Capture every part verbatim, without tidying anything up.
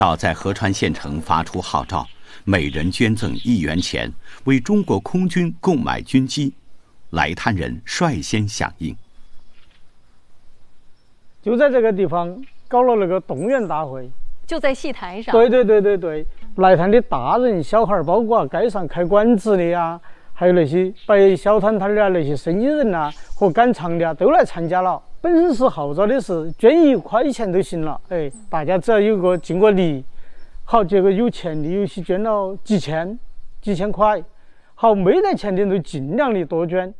要在合川县城发出号召，每人捐赠一元钱，为中国空军购买军机。来滩人率先响应， 就在这个地方搞了那个动员大会， 就在戏台上。 对对对对对，来滩的大人小孩，包括街上开馆子的呀、啊，还有那些摆小摊摊的啊，那些生意人啊和赶场的啊，都来参加了。本身是号召的是捐一块钱都行了，哎，大家只要有个尽个力。好，结果有钱的有些捐了几千、几千块，好，没得钱的都尽量的多捐。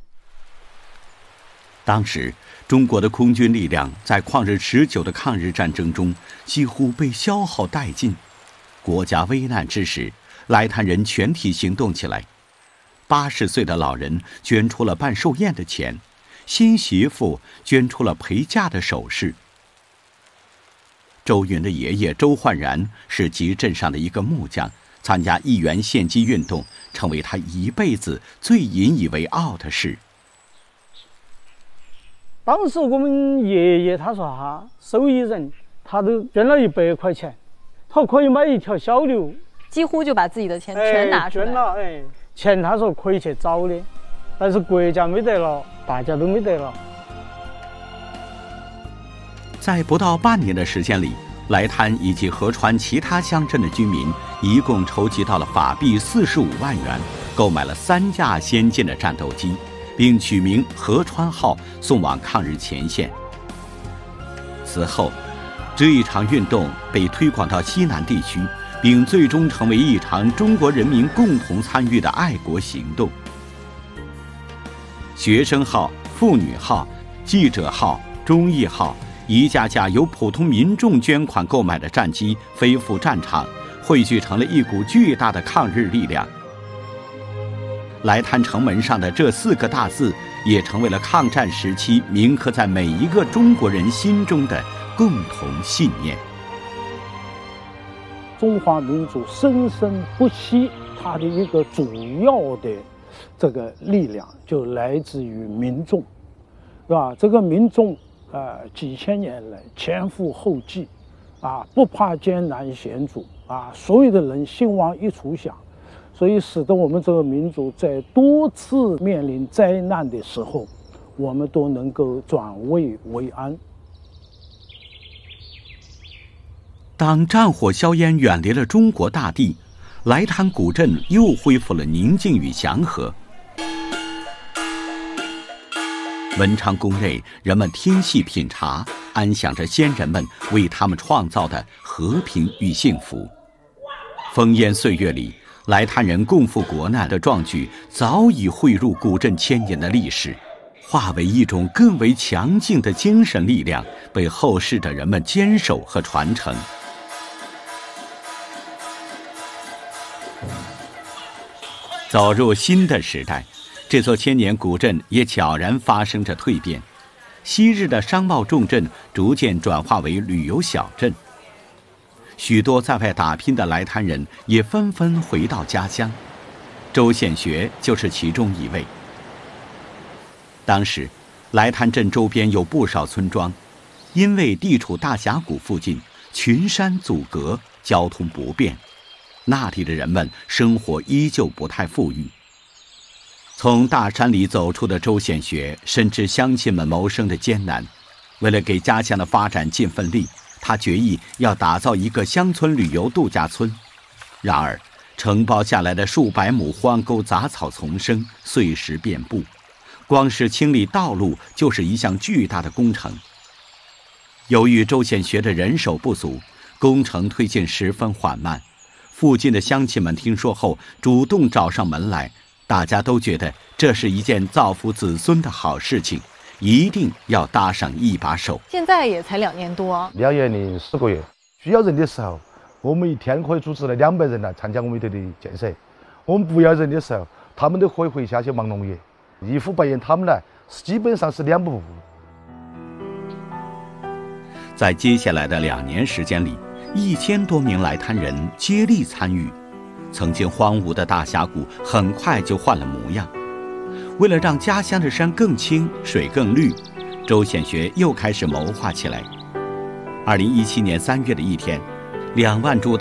当时，中国的空军力量在旷日持久的抗日战争中几乎被消耗殆尽。国家危难之时，来滩人全体行动起来。八十岁的老人捐出了办寿宴的钱，新媳妇捐出了陪嫁的首饰。周云的爷爷周焕然是集镇上的一个木匠，参加一元献机运动成为他一辈子最引以为傲的事。 当时我们爷爷他说哈，受益人他都捐了一百块钱，他可以买一条小牛， 几乎就把自己的钱全拿出来。 哎、捐了，哎，钱他说可以去找的，但是国家没得了，大家都没得了。 在不到半年的时间里，来滩以及合川其他乡镇的居民一共筹集到了法币四十五万元，购买了三架先进的战斗机，并取名合川号，送往抗日前线。此后，这一场运动被推广到西南地区，并最终成为一场中国人民共同参与的爱国行动。学生号、妇女号、记者号、忠义号，一架架由普通民众捐款购买的战机飞赴战场，汇聚成了一股巨大的抗日力量。来滩城门上的这四个大字，也成为了抗战时期铭刻在每一个中国人心中的共同信念。 中华民族生生不息，它的一个主要的这个力量就来自于民众，是吧？这个民众呃，几千年来前赴后继，啊，不怕艰难险阻，啊，所有的人兴亡一处想，所以使得我们这个民族在多次面临灾难的时候，我们都能够转危为安。 当战火硝烟远离了中国大地，来滩古镇又恢复了宁静与祥和。文昌宫内，人们听戏品茶，安享着先人们为他们创造的和平与幸福。烽烟岁月里，来滩人共赴国难的壮举早已汇入古镇千年的历史，化为一种更为强劲的精神力量，被后世的人们坚守和传承。走入新的时代，这座千年古镇也悄然发生着蜕变，昔日的商贸重镇逐渐转化为旅游小镇。许多在外打拼的来滩人也纷纷回到家乡，周显学就是其中一位。当时，来滩镇周边有不少村庄，因为地处大峡谷附近，群山阻隔，交通不便，那里的人们生活依旧不太富裕。从大山里走出的周显学深知乡亲们谋生的艰难，为了给家乡的发展尽份力，他决意要打造一个乡村旅游度假村。然而，承包下来的数百亩荒沟杂草丛生，碎石遍布，光是清理道路就是一项巨大的工程。由于周显学的人手不足，工程推进十分缓慢。附近的乡亲们听说后，主动找上门来，大家都觉得这是一件造福子孙的好事情，一定要搭上一把手。 现在也才两年多， 两年零四个月，需要人的时候，我们一天可以组织了两百人来参加我们这里的建设；我们不要人的时候，他们都可以回家去忙农业。一呼百应，他们来基本上是两不误。 在接下来的两年时间里，一千多名来滩人接力参与，曾经荒芜的大峡谷很快就换了模样。为了让家乡的山更青、水更绿，周显学又开始谋划起来。二零一七年三月的一天， 两万株